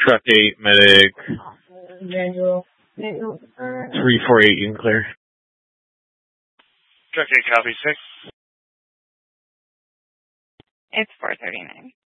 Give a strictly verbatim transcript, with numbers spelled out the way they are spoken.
Truck eight, medic. three four eight, you can clear. Truck eight, copy six. It's four thirty-nine.